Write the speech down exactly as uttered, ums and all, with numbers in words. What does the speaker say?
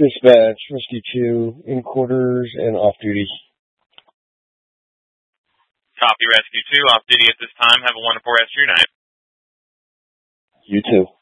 Dispatch, Rescue two, in quarters and off duty. Copy, Rescue two, off duty at this time. Have a wonderful rest of your night. You too.